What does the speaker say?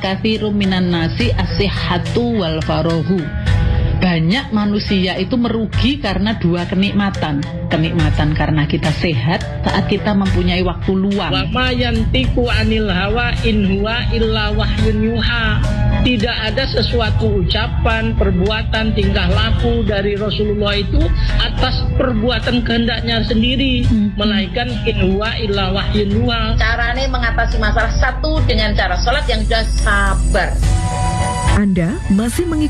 katsirum minan nasi as-sihhatu wal farahu. Banyak manusia itu merugi karena dua kenikmatan. Kenikmatan karena kita sehat saat kita mempunyai waktu luang. Wa ma yantiqu 'anil hawa in huwa illa wahyun yuha. Tidak ada sesuatu ucapan, perbuatan, tingkah laku dari Rasulullah itu atas perbuatan kehendaknya sendiri, melainkan in huwa illa wahyun yuha. Caranya mengatasi masalah satu dengan cara sholat yang sudah sabar. Anda masih mengikuti